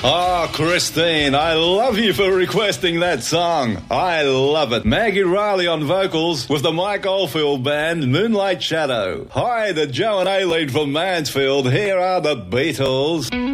Oh, Christine, I love you for requesting that song. I love it. Maggie Riley on vocals with the Mike Oldfield Band, Moonlight Shadow. Hi, the Joe and Aileen from Mansfield. Here are the Beatles.